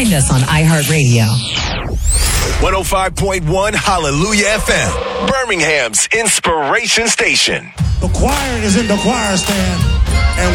Find us on iHeartRadio. 105.1 Hallelujah FM, Birmingham's inspiration station. The choir is in the choir stand.